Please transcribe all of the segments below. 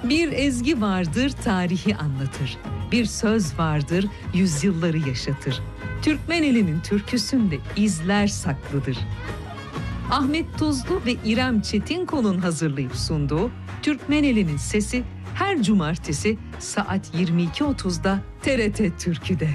Bir ezgi vardır, tarihi anlatır. Bir söz vardır, yüzyılları yaşatır. Türkmen elinin türküsünde izler saklıdır. Ahmet Tuzlu ve İrem Çetinkol'un hazırlayıp sunduğu Türkmen elinin sesi her cumartesi saat 22.30'da TRT Türkü'de.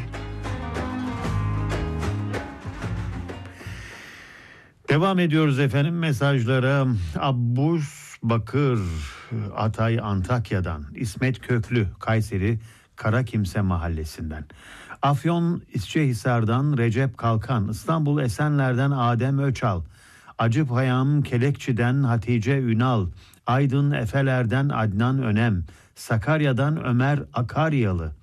Devam ediyoruz efendim mesajlara. Abbus Bakır, Atay Antakya'dan, İsmet Köklü, Kayseri Karakimse Mahallesi'nden, Afyon İsçehisar'dan Recep Kalkan, İstanbul Esenler'den Adem Öçal, Acıpayam Kelekçi'den Hatice Ünal, Aydın Efeler'den Adnan Önem, Sakarya'dan Ömer Akaryalı,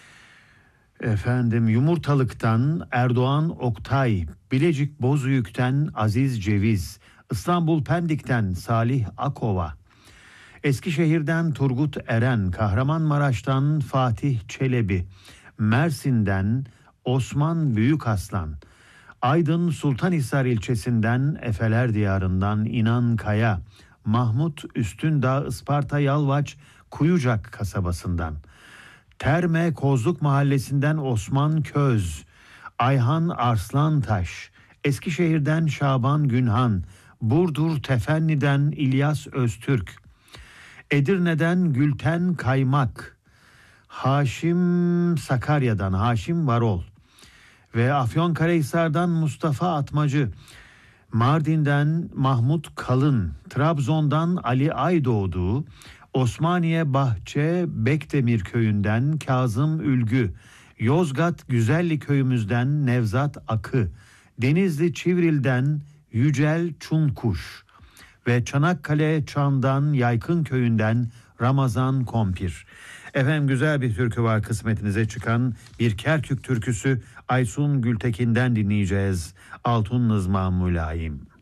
Yumurtalık'tan Erdoğan Oktay, Bilecik Bozüyük'ten Aziz Ceviz, İstanbul Pendik'ten Salih Akova, Eskişehir'den Turgut Eren, Kahramanmaraş'tan Fatih Çelebi, Mersin'den Osman Büyükaslan, Aydın Sultanhisar ilçesinden Efeler Diyarı'ndan İnan Kaya, Mahmut Üstündağ Isparta Yalvaç Kuyucak kasabasından, Terme Kozluk Mahallesi'nden Osman Köz, Ayhan Arslantaş, Eskişehir'den Şaban Günhan, Burdur Tefenni'den İlyas Öztürk, Edirne'den Gülten Kaymak, Sakarya'dan Haşim Varol ve Afyonkarahisar'dan Mustafa Atmacı, Mardin'den Mahmut Kalın, Trabzon'dan Ali Aydoğdu, Osmaniye Bahçe Bekdemir köyünden Kazım Ülgü, Yozgat Güzelli köyümüzden Nevzat Akı, Denizli Çivril'den Yücel Çunkuş ve Çanakkale Çan'dan Yaykın köyünden Ramazan Kompir. Efendim güzel bir türkü var kısmetinize çıkan, bir Kerkük türküsü Aysun Gültekin'den dinleyeceğiz. Altun Nızma Mülayim.